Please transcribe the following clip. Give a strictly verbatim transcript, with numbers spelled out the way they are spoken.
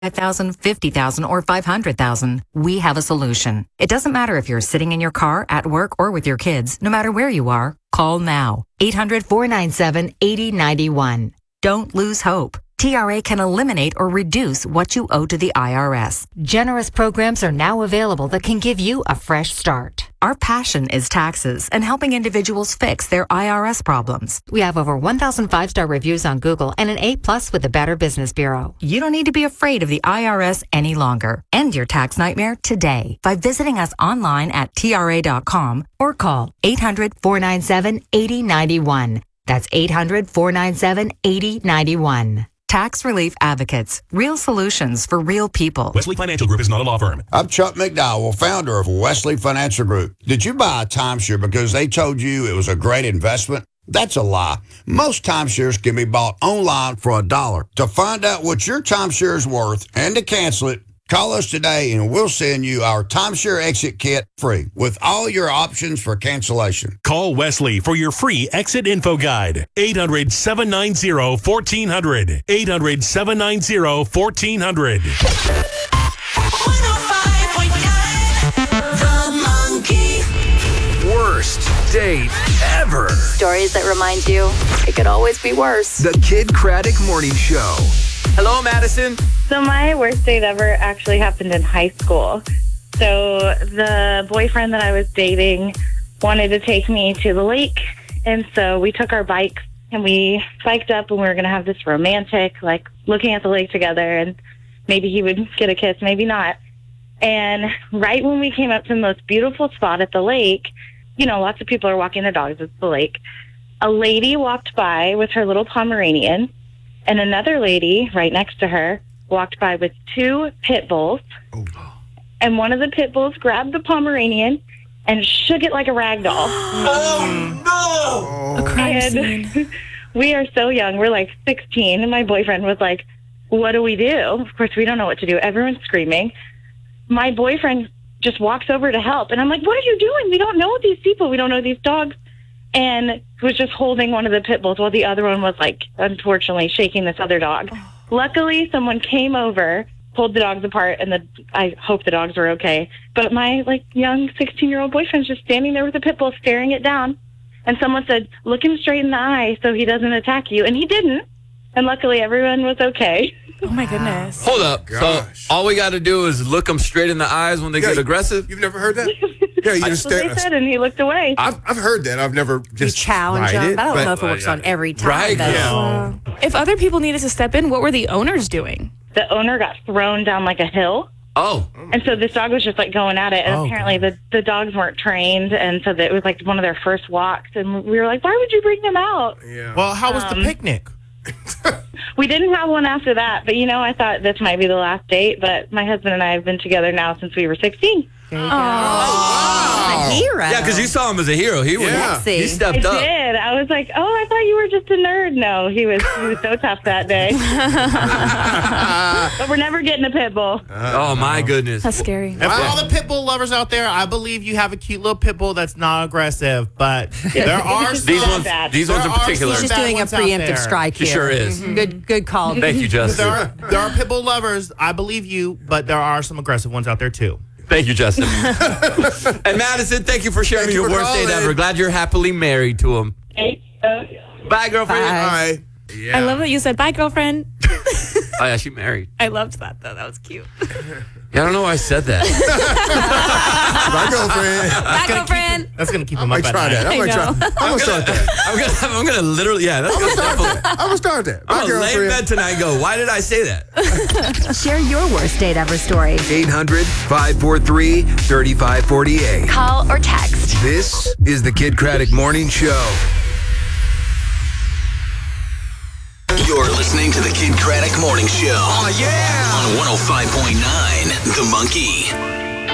five thousand, fifty thousand, or five hundred thousand, we have a solution. It doesn't matter if you're sitting in your car, at work, or with your kids. No matter where you are, call now. eight hundred, four nine seven, eight zero nine one. Don't lose hope. T R A can eliminate or reduce what you owe to the I R S. Generous programs are now available that can give you a fresh start. Our passion is taxes and helping individuals fix their I R S problems. We have over one thousand five-star reviews on Google and an A plus with the Better Business Bureau. You don't need to be afraid of the I R S any longer. End your tax nightmare today by visiting us online at T R A dot com or call eight hundred, four nine seven, eight zero nine one. That's eight hundred, four nine seven, eight zero nine one. Tax Relief Advocates. Real solutions for real people. Wesley Financial Group is not a law firm. I'm Chuck McDowell, founder of Wesley Financial Group. Did you buy a timeshare because they told you it was a great investment? That's a lie. Most timeshares can be bought online for a dollar. To find out what your timeshare is worth and to cancel it, call us today and we'll send you our timeshare exit kit free with all your options for cancellation. Call Wesley for your free exit info guide. eight hundred, seven nine zero, one four zero zero. eight hundred, seven nine zero, one four zero zero. The Monkey. Worst date ever. Stories that remind you it could always be worse. The Kid Craddock Morning Show. Hello, Madison. So my worst date ever actually happened in high school. So the boyfriend that I was dating wanted to take me to the lake. And so we took our bikes and we biked up and we were going to have this romantic, like looking at the lake together. And maybe he would get a kiss, maybe not. And right when we came up to the most beautiful spot at the lake, you know, lots of people are walking their dogs at the lake. A lady walked by with her little Pomeranian. And another lady right next to her walked by with two pit bulls. Oh. And one of the pit bulls grabbed the Pomeranian and shook it like a rag doll. Oh, no! A crime scene. We are so young. We're like sixteen. And my boyfriend was like, what do we do? Of course, we don't know what to do. Everyone's screaming. My boyfriend just walks over to help. And I'm like, what are you doing? We don't know these people. We don't know these dogs. And was just holding one of the pit bulls while the other one was, like, unfortunately shaking this other dog. Oh. Luckily, someone came over, pulled the dogs apart, and the I hope the dogs were okay. But my, like, young sixteen-year-old boyfriend's just standing there with the pit bull staring it down. And someone said, look him straight in the eye so he doesn't attack you. And he didn't. And luckily, everyone was okay. Oh, my goodness. Hold up. Gosh. So all we got to do is look them straight in the eyes when they yeah, get aggressive? You've never heard that? Yeah, you just That's what they said, and he looked away. I've, I've heard that. I've never just challenge tried them. it. I don't but, know if it uh, works yeah. on every time. Right. Though. Yeah. If other people needed to step in, what were the owners doing? The owner got thrown down like a hill. Oh. And so this dog was just like going at it. And oh, apparently the, the dogs weren't trained. And so that it was like one of their first walks. And we were like, why would you bring them out? Yeah. Well, how was Um, the picnic? We didn't have one after that. But, you know, I thought this might be the last date. But my husband and I have been together now since we were sixteen. There you go. Oh, wow. A hero. Yeah, because you saw him as a hero. He was. Yeah. He stepped I up. did. I was like, oh, I thought you were just a nerd. No, he was he was so tough that day. But we're never getting a pit bull. Oh, my goodness. That's scary. And for all the pit bull lovers out there, I believe you have a cute little pit bull that's not aggressive, but there are some These ones, bad. these ones in There are particular. some She's doing a ones out preemptive there. strike She here. sure is. Mhm. Good, good call. Thank you, Justin. There are, there are pit bull lovers. I believe you, but there are some aggressive ones out there too. Thank you, Justin. And Madison, thank you for sharing Thank you your for worst date calling. ever. Glad you're happily married to him. Bye, girlfriend. Bye. All right. Yeah. I love that you said, bye, girlfriend. Oh, yeah, she married. I loved that, though. That was cute. Yeah, I don't know why I said that. My girlfriend. Bye, girlfriend. That's gonna keep I him might up at try night. that. I I might try. know. I'm gonna start that. I'm gonna, I'm gonna literally, yeah, that's I'm gonna gonna start definitely. that. I'm gonna start that. My I'm gonna lay in girlfriend. bed tonight and go, why did I say that? Share your worst date ever story. eight hundred, five four three, three five four eight. Call or text. This is the Kid Craddock Morning Show. You're listening to the Kid Craddock Morning Show. Oh, yeah. On one oh five point nine The Monkey.